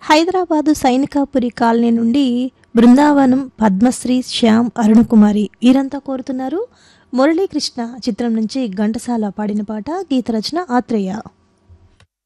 Hyderabad Sainikpuri colony నుండి బృందావనం, పద్మశ్రీ, శ్యామ్, అరుణకుమారి వీరంతా కోరుతున్నారు. మురళీకృష్ణ చిత్రం నుంచి ఘంటసాల పాడిన పాట, గీత రచన ఆత్రేయ.